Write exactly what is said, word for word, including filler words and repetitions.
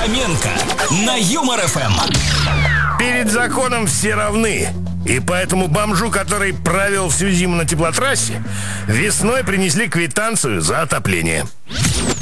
Фоменко на Юмор эф эм. Перед законом все равны. И поэтому бомжу, который провел всю зиму на теплотрассе, весной принесли квитанцию за отопление.